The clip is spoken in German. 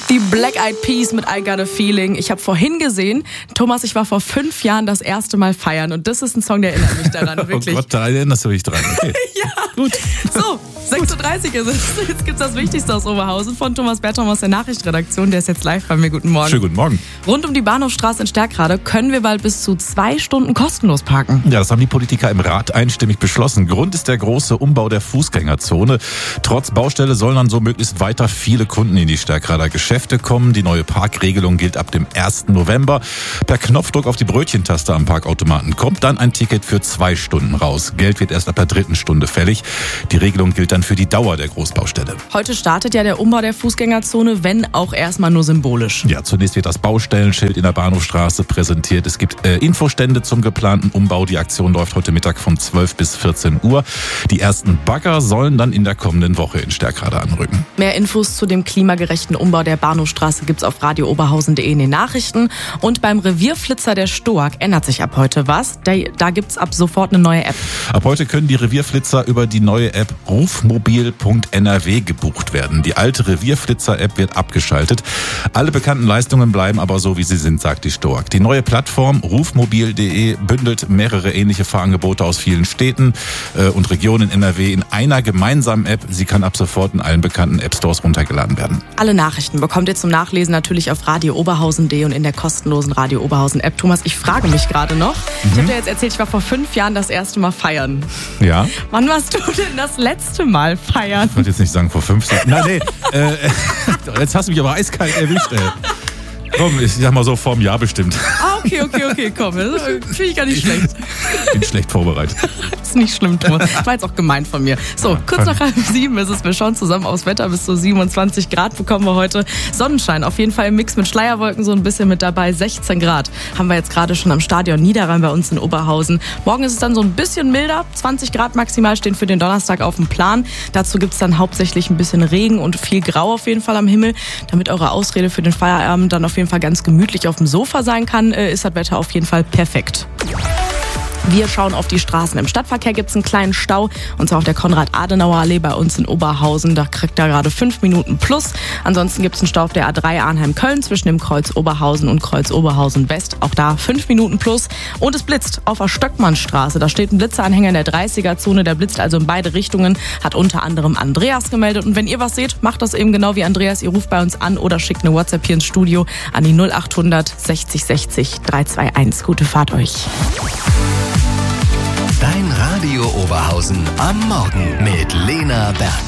Die Black Eyed Peas mit I Got a Feeling. Ich habe vorhin gesehen, Thomas, ich war vor 5 Jahren das erste Mal feiern und das ist ein Song, der erinnert mich daran, wirklich. Oh Gott, da erinnerst du dich dran. Okay. Ja. Gut. So, 6.30 Uhr ist es. Jetzt gibt's das Wichtigste aus Oberhausen von Thomas Bertram aus der Nachrichtenredaktion. Der ist jetzt live bei mir. Guten Morgen. Schönen guten Morgen. Rund um die Bahnhofstraße in Stärkrade können wir bald bis zu 2 Stunden kostenlos parken. Ja, das haben die Politiker im Rat einstimmig beschlossen. Grund ist der große Umbau der Fußgängerzone. Trotz Baustelle sollen dann so möglichst weiter viele Kunden in die Stärkrader Geschäfte kommen. Die neue Parkregelung gilt ab dem 1. November. Per Knopfdruck auf die Brötchentaste am Parkautomaten kommt dann ein Ticket für 2 Stunden raus. Geld wird erst ab der 3. Stunde fällig. Die Regelung gilt dann für die Dauer der Großbaustelle. Heute startet ja der Umbau der Fußgängerzone, wenn auch erstmal nur symbolisch. Ja, zunächst wird das Baustellenschild in der Bahnhofstraße präsentiert. Es gibt Infostände zum geplanten Umbau. Die Aktion läuft heute Mittag von 12 bis 14 Uhr. Die ersten Bagger sollen dann in der kommenden Woche in Stärkrade anrücken. Mehr Infos zu dem klimagerechten Umbau der Bahnhofstraße gibt's auf radiooberhausen.de in den Nachrichten. Und beim Revierflitzer der Stoag ändert sich ab heute was. Da gibt's ab sofort eine neue App. Ab heute können die Revierflitzer über die neue App rufmobil.nrw gebucht werden. Die alte Revierflitzer-App wird abgeschaltet. Alle bekannten Leistungen bleiben aber so, wie sie sind, sagt die Stoag. Die neue Plattform rufmobil.de bündelt mehrere ähnliche Fahrangebote aus vielen Städten und Regionen in NRW in einer gemeinsamen App. Sie kann ab sofort in allen bekannten App-Stores runtergeladen werden. Alle Nachrichten bekommt ihr zum Nachlesen natürlich auf radiooberhausen.de und in der kostenlosen Radio Oberhausen App. Thomas, ich frage mich gerade noch. Ich habe dir jetzt erzählt, ich war vor 5 Jahren das erste Mal feiern. Ja. Wann warst du denn das letzte Mal feiern? Ich wollte jetzt nicht sagen vor 5 Jahren. Nein, jetzt hast du mich aber eiskalt erwischt, ey. Komm, ich sag mal so, vor einem Jahr bestimmt. Ah, okay, komm. Das finde ich gar nicht schlecht. Bin schlecht vorbereitet. Das ist nicht schlimm, Thomas. Das war jetzt auch gemein von mir. So, kurz nach 6:30 ist es. Wir schauen zusammen aufs Wetter. Bis zu 27 Grad bekommen wir heute. Sonnenschein, auf jeden Fall im Mix mit Schleierwolken so ein bisschen mit dabei. 16 Grad haben wir jetzt gerade schon am Stadion Niederrhein bei uns in Oberhausen. Morgen ist es dann so ein bisschen milder. 20 Grad maximal stehen für den Donnerstag auf dem Plan. Dazu gibt es dann hauptsächlich ein bisschen Regen und viel Grau auf jeden Fall am Himmel. Damit eure Ausrede für den Feierabend dann auf jeden Fall ganz gemütlich auf dem Sofa sein kann, ist das Wetter auf jeden Fall perfekt. Wir schauen auf die Straßen. Im Stadtverkehr gibt es einen kleinen Stau, und zwar auf der Konrad-Adenauer-Allee bei uns in Oberhausen. Da kriegt er gerade 5 Minuten plus. Ansonsten gibt es einen Stau auf der A3 Arnheim-Köln zwischen dem Kreuz Oberhausen und Kreuz Oberhausen West. Auch da 5 Minuten plus. Und es blitzt auf der Stöckmannstraße. Da steht ein Blitzeranhänger in der 30er-Zone. Der blitzt also in beide Richtungen. Hat unter anderem Andreas gemeldet. Und wenn ihr was seht, macht das eben genau wie Andreas. Ihr ruft bei uns an oder schickt eine WhatsApp hier ins Studio an die 0800 60 60 321. Gute Fahrt euch. Dein Radio Oberhausen am Morgen mit Lena Berg.